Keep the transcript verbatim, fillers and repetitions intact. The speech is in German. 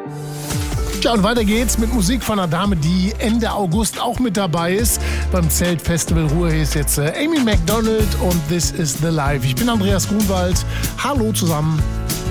Ja, und weiter geht's mit Musik von einer Dame, die Ende August auch mit dabei ist. Beim Zeltfestival Ruhr ist jetzt äh, Amy Macdonald und This is the Life. Ich bin Andreas Grunwald. Hallo zusammen.